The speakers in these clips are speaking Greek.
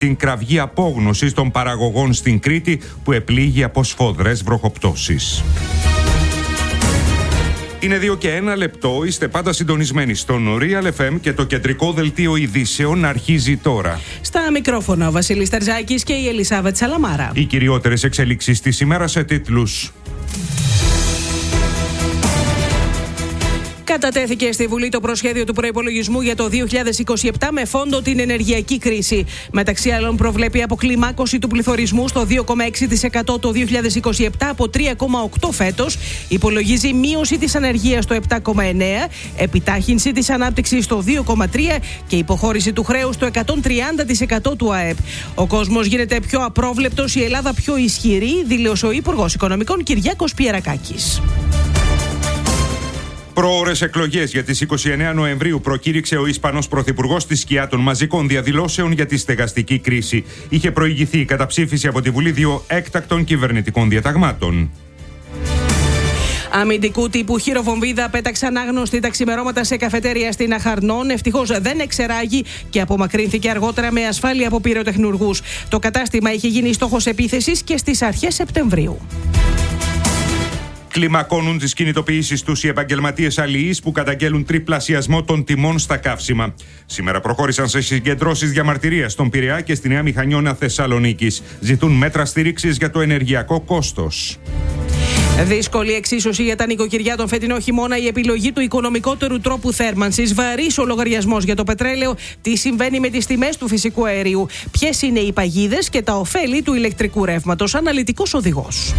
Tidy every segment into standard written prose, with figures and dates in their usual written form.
την κραυγή απόγνωσης των παραγωγών στην Κρήτη που επλήγει από σφοδρές βροχοπτώσεις. Είναι 2 και 1 λεπτό, είστε πάντα συντονισμένοι στον Real FM και το κεντρικό δελτίο ειδήσεων αρχίζει τώρα. Στα μικρόφωνα ο Βασίλης Τερζάκης και η Ελισάβετ Σαλαμάρα. Οι κυριότερες εξελίξεις της ημέρας σε τίτλους. Κατατέθηκε στη Βουλή το προσχέδιο του προϋπολογισμού για το 2027 με φόντο την ενεργειακή κρίση. Μεταξύ άλλων, προβλέπει αποκλιμάκωση του πληθωρισμού στο 2,6% το 2027 από 3,8% φέτος, υπολογίζει μείωση της ανεργίας στο 7,9%, επιτάχυνση της ανάπτυξης στο 2,3% και υποχώρηση του χρέους στο 130% του ΑΕΠ. Ο κόσμος γίνεται πιο απρόβλεπτος, η Ελλάδα πιο ισχυρή, δήλωσε ο Υπουργός Οικονομικών Κυριάκος Πιερακάκης. Προώρες εκλογές για τις 29 Νοεμβρίου προκήρυξε ο Ισπανός Πρωθυπουργός στη σκιά των μαζικών διαδηλώσεων για τη στεγαστική κρίση. Είχε προηγηθεί η καταψήφιση από τη Βουλή 2 έκτακτων κυβερνητικών διαταγμάτων. Αμυντικού τύπου χειροβομβίδα πέταξαν άγνωστοι τα ξημερώματα σε καφετέρια στην Αχαρνών. Ευτυχώς δεν εξεράγει και απομακρύνθηκε αργότερα με ασφάλεια από πυροτεχνουργούς. Το κατάστημα είχε γίνει στόχος επίθεσης και στις αρχές Σεπτεμβρίου. Κλιμακώνουν τις κινητοποιήσεις τους οι επαγγελματίες αλληλείς που καταγγέλουν τριπλασιασμό των τιμών στα καύσιμα. Σήμερα προχώρησαν σε συγκεντρώσεις διαμαρτυρίας στον Πειραιά και στη Νέα Μηχανιώνα Θεσσαλονίκης. Ζητούν μέτρα στήριξης για το ενεργειακό κόστος. Δύσκολη εξίσωση για τα νοικοκυριά τον φετινό χειμώνα, η επιλογή του οικονομικότερου τρόπου θέρμανσης, βαρύς ο λογαριασμός για το πετρέλαιο, τι συμβαίνει με τις τιμές του φυσικού αερίου, ποιες είναι οι παγίδες και τα ωφέλη του ηλεκτρικού ρεύματος. Αναλυτικός οδηγός.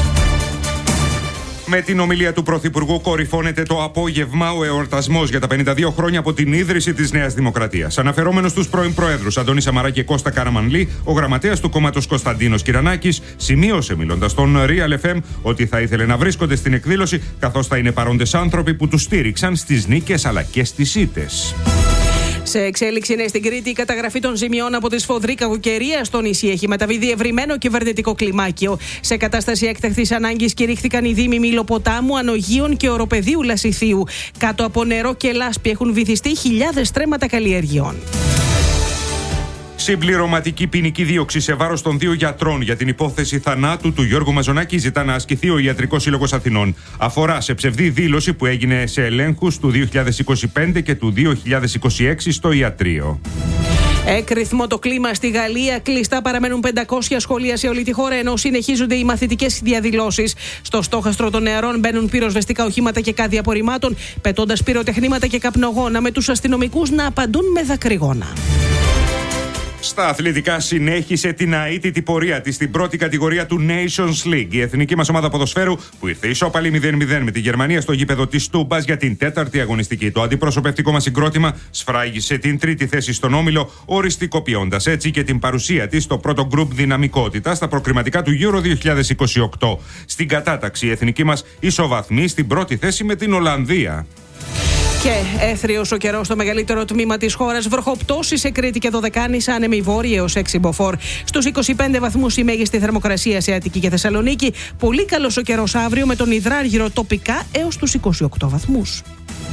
Με την ομιλία του Πρωθυπουργού κορυφώνεται το απόγευμα ο εορτασμός για τα 52 χρόνια από την ίδρυση της Νέας Δημοκρατίας. Αναφερόμενος στους πρώην Προέδρους Αντώνη Σαμαρά και Κώστα Καραμανλή, ο γραμματέας του κόμματος Κωνσταντίνος Κυρανάκης σημείωσε, μιλώντας στον Real FM, ότι θα ήθελε να βρίσκονται στην εκδήλωση, καθώς θα είναι παρόντες άνθρωποι που τους στήριξαν στις νίκες αλλά και στις ήττες. Σε εξέλιξη είναι στην Κρήτη η καταγραφή των ζημιών από τη σφοδρή κακοκαιρία στο νησί. Έχει μεταβεί διευρυμένο κυβερνητικό κλιμάκιο. Σε κατάσταση έκτακτης ανάγκης κηρύχθηκαν οι δήμοι Μιλοποτάμου, Ανογείων και Οροπεδίου Λασιθίου. Κάτω από νερό και λάσπη έχουν βυθιστεί χιλιάδες στρέμματα καλλιεργειών. Συμπληρωματική ποινική δίωξη σε βάρος των 2 γιατρών για την υπόθεση θανάτου του Γιώργου Μαζονάκη ζητά να ασκηθεί ο Ιατρικός Σύλλογος Αθηνών. Αφορά σε ψευδή δήλωση που έγινε σε ελέγχους του 2025 και του 2026 στο ιατρείο. Έκρηθμο το κλίμα στη Γαλλία. Κλειστά παραμένουν 500 σχολεία σε όλη τη χώρα, ενώ συνεχίζονται οι μαθητικές διαδηλώσεις. Στο στόχαστρο των νεαρών μπαίνουν πυροσβεστικά οχήματα και κάδια απορριμμάτων, πετώντας πυροτεχνήματα και καπνογόνα, με τους αστυνομικούς να απαντούν με δακρυγόνα. Στα αθλητικά, συνέχισε την αίτητη πορεία της στην πρώτη κατηγορία του Nations League. Η εθνική μας ομάδα ποδοσφαίρου που ήρθε ισόπαλη 0-0 με τη Γερμανία στο γήπεδο της Τούμπας για την 4η αγωνιστική. Το αντιπροσωπευτικό μας συγκρότημα σφράγισε την 3η θέση στον όμιλο, οριστικοποιώντας έτσι και την παρουσία της στο πρώτο γκρουπ δυναμικότητα στα προκριματικά του Euro 2028. Στην κατάταξη, η εθνική μας ισοβαθμεί στην πρώτη θέση με την Ολλανδία. Και έθριος ο καιρός στο μεγαλύτερο τμήμα της χώρας. Βροχοπτώσεις σε Κρήτη και Δωδεκάνησα, άνεμοι βόρειοι έως 6 μποφόρ. Στους 25 βαθμούς η μέγιστη θερμοκρασία σε Αττική και Θεσσαλονίκη. Πολύ καλός ο καιρός αύριο με τον υδράργυρο τοπικά έως τους 28 βαθμούς.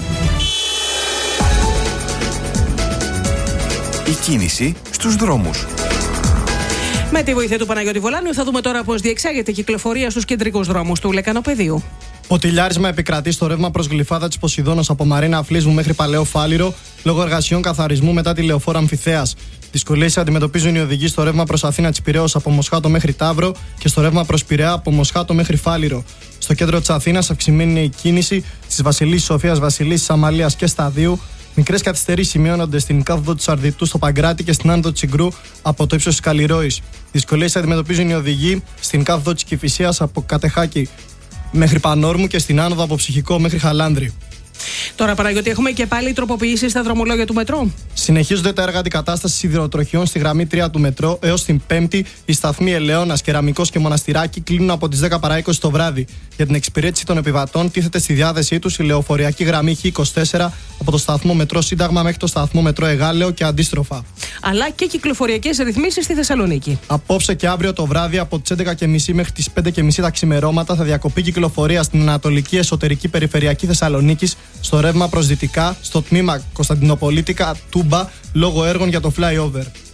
Η κίνηση στους δρόμους. Με τη βοήθεια του Παναγιώτη Βολάνου θα δούμε τώρα πώς διεξάγεται η κυκλοφορία στους κεντρικούς δρόμους του Λεκανοπεδίου. Ποτηλιάρισμα επικρατεί στο ρεύμα προς Γλυφάδα της Ποσειδώνος από Μαρίνα Αφλίσμου μέχρι Παλαιό Φάληρο λόγω εργασιών καθαρισμού μετά τη λεωφόρο Αμφιθέας. Δυσκολίες αντιμετωπίζουν οι οδηγοί στο ρεύμα προς Αθήνα της Πειραιώς από Μοσχάτο μέχρι Ταύρο και στο ρεύμα προς Πειραιά από Μοσχάτο μέχρι Φάληρο. Στο κέντρο της Αθήνας αυξημένη είναι η κίνηση στις Βασιλής Σοφίας, Βασιλής Αμαλίας και Σταδίου. Μικρές καθυστερήσεις σημειώνονται στην κάθοδο του Σαρδιτού στο Παγκράτη και στην άνοδο της Συγκρού από το ύψος της Καλλιρόης. Δυσκολίες αντιμετωπίζουν οι οδηγοί στην κάθοδο της Κηφισίας από Κατεχάκη μέχρι Πανόρμου και στην άνοδο από Ψυχικό μέχρι Χαλάνδρη. Τώρα, Παναγιώτη, έχουμε και πάλι τροποποιήσεις στα δρομολόγια του μετρό. Συνεχίζονται τα έργα αντικατάστασης σιδηροτροχιών στη γραμμή 3 του μετρό έως την 5η. Οι σταθμοί Ελαιώνας, Κεραμικός και Μοναστηράκι κλείνουν από τις 10 παρά 20 το βράδυ. Για την εξυπηρέτηση των επιβατών τίθεται στη διάθεσή τους η λεωφοριακή γραμμή Χ24 από το σταθμό μετρό Σύνταγμα μέχρι το σταθμό μετρό Εγάλεο και αντίστροφα. Αλλά και κυκλοφοριακές ρυθμίσεις στη Θεσσαλονίκη. Απόψε και αύριο το βράδυ από τις 11.30 μέχρι τις 5.30 τα ξημερώματα θα διακοπεί κυκλοφορία στην Ανατολική Εσωτερική Περιφερειακή Θεσσαλονίκης, στο ρεύμα προς δυτικά, στο τμήμα Κωνσταντινοπολίτικα Τούμπα, λόγω έργων για το flyover.